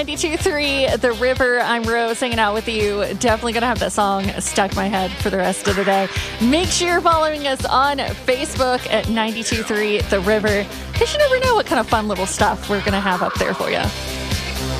92.3 The River. I'm Rose hanging out with you. Definitely going to have that song stuck in my head for the rest of the day. Make sure you're following us on Facebook at 92.3 The River, because you never know what kind of fun little stuff we're going to have up there for you.